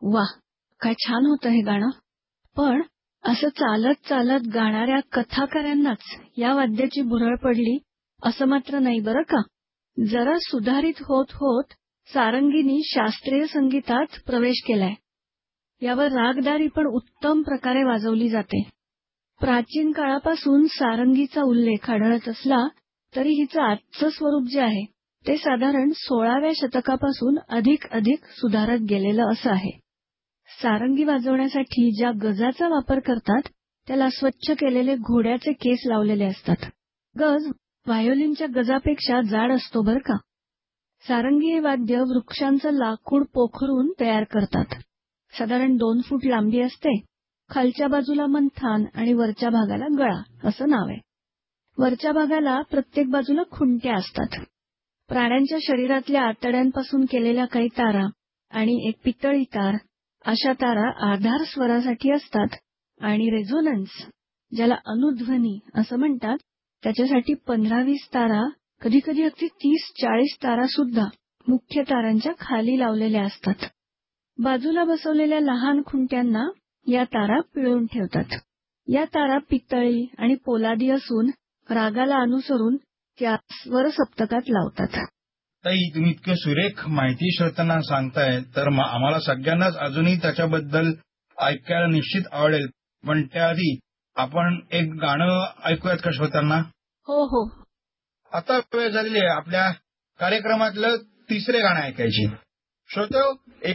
वाह! काय छान होतं हे गाणं. पण असं चालत चालत गाणाऱ्या कथाकारांनाच या वाद्याची भुरळ पडली असं मात्र नाही बरं का. जरा सुधारित होत होत सारंगीनी शास्त्रीय संगीतात प्रवेश केलाय. यावर रागदारी पण उत्तम प्रकारे वाजवली जाते. प्राचीन काळापासून सारंगीचा उल्लेख आढळत असला तरी हिचं आजचं स्वरूप जे आहे ते साधारण 16व्या शतकापासून अधिक सुधारत गेलेलं असं आहे. सारंगी वाजवण्यासाठी ज्या गजाचा वापर करतात त्याला स्वच्छ केलेले घोड्याचे केस लावलेले असतात. गज व्हायोलिनच्या गजापेक्षा जाड असतो बरं का. सारंगी हे वाद्य वृक्षांचं लाकूड पोखरून तयार करतात. साधारण 2 फूट लांबी असते. खालच्या बाजूला मंथान आणि वरच्या भागाला गळा असं नाव आहे. वरच्या भागाला प्रत्येक बाजूला खुंट्या असतात. प्राण्यांच्या शरीरातल्या आतड्यांपासून केलेल्या काही तारा आणि एक पितळी तार अशा तारा आधार स्वरासाठी असतात आणि रेझोनन्स ज्याला अनुध्वनी असं म्हणतात त्याच्यासाठी 15-20 तारा कधीकधी अगदी 30-40 तारा सुद्धा मुख्य तारांच्या खाली लावलेल्या असतात. बाजूला बसवलेल्या लहान खुंट्यांना या तारा पिळून ठेवतात. या तारा पितळी आणि पोलादी असून रागाला अनुसरून त्या स्वर सप्तकात लावतात. ताई, तुम्ही इतकं सुरेख माहिती श्रोत्यांना सांगताय तर आम्हाला सगळ्यांनाच अजूनही त्याच्याबद्दल ऐकायला निश्चित आवडेल. पण त्याआधी आपण एक गाणं ऐकूयात का श्रोत्यांना? हो. आता वेळ झालेली आहे आपल्या कार्यक्रमातलं तिसरे गाणं ऐकायची. श्रोते,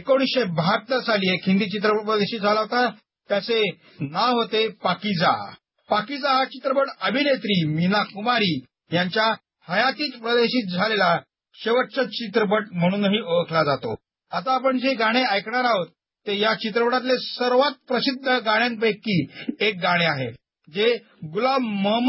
1972 साली एक हिंदी चित्रपट प्रदर्शित झाला होता. त्याचे नाव होते पाकीजा. पाकीजा हा चित्रपट अभिनेत्री मीना कुमारी यांच्या हयातीत प्रदर्शित झालेला शेवटचा चित्रपट म्हणूनही ओळखला जातो. आता आपण जे गाणे ऐकणार आहोत ते या चित्रपटातले सर्वात प्रसिद्ध गाण्यांपैकी एक गाणे आहे, जे गुलाम मोहम्मद